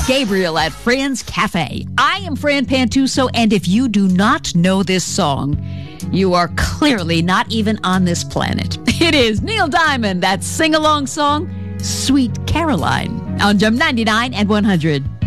Gabriel at Fran's Cafe. I am Fran Pantuso, and if you do not know this song, you are clearly not even on this planet. It is Neil Diamond, that sing-along song, Sweet Caroline, on Jam 99 and 100.